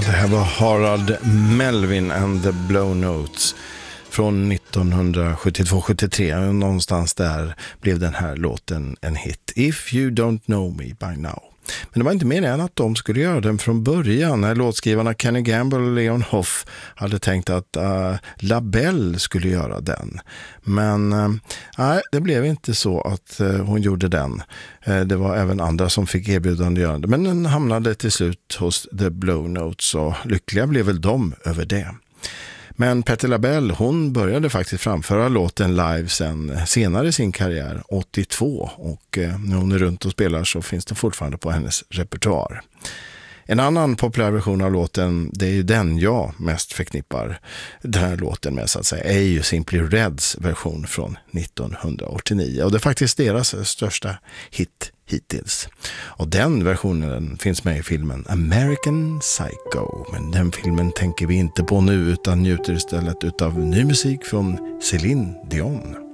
Det här var Harold Melvin and the Blow Notes från 1972-73. Någonstans där blev den här låten en hit. If You Don't Know Me By Now. Men det var inte meningen att de skulle göra den från början. När låtskrivarna Kenny Gamble och Leon Hoff hade tänkt att LaBelle skulle göra den. Men nej, det blev inte så att hon gjorde den. Det var även andra som fick erbjudande att göra det. Men den hamnade till slut hos The Blow Notes och lyckliga blev väl de över det. Men Patti LaBelle, hon började faktiskt framföra låten live senare i sin karriär, 82. Och när hon är runt och spelar så finns det fortfarande på hennes repertoar. En annan populär version av låten, det är ju den jag mest förknippar den här låten med så att säga, är ju Simply Reds version från 1989. Och det är faktiskt deras största hit hittills. Och den versionen finns med i filmen American Psycho. Men den filmen tänker vi inte på nu utan njuter istället utav ny musik från Céline Dion.